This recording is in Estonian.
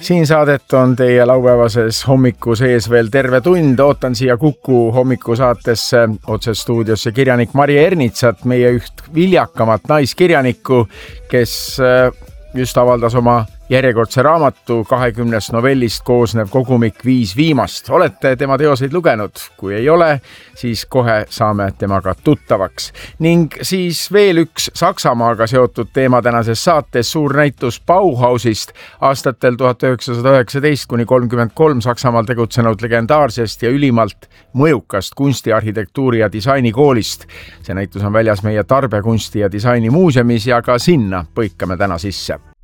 Siin saadet on teie laupäevases hommiku sees veel terve tund. Ootan siia Kuku hommikusaatesse otsestuudiosse kirjanik Mari Ernitsat, meie üht viljakamat naiskirjanikku, kes just avaldas oma järjekordse raamatu 20 novellist koosnev kogumik 5 viimast. Olete tema teoseid lugenud? Kui ei ole, siis kohe saame temaga tuttavaks. Ning siis veel üks Saksamaaga seotud teema tänases saates, suur näitus Bauhausist aastatel 1919–33 Saksamaal tegutsenud legendaarsest ja ülimalt mõjukast kunstiarhitektuuri ja disainikoolist. See näitus on väljas meie Tarbekunsti ja disaini muuseumis ja ka sinna põikame täna sisse.